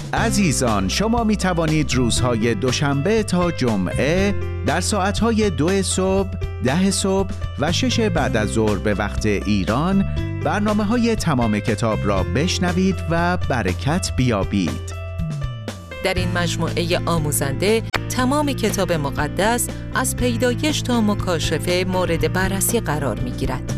عزیزان، شما می توانید روزهای دوشنبه تا جمعه در ساعتهای 2 صبح، 10 صبح و 6 بعد از ظهر به وقت ایران برنامه‌های تمام کتاب را بشنوید و برکت بیابید. در این مجموعه آموزنده تمام کتاب مقدس از پیدایش تا مکاشفه مورد بررسی قرار می‌گیرد.